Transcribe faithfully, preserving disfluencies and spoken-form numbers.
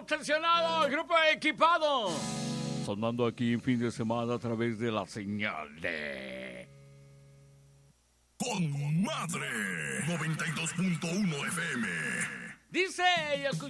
tensionado, grupo equipado. Sonando aquí en fin de semana a través de la señal de... Con Madre noventa y dos punto uno F M. Dice...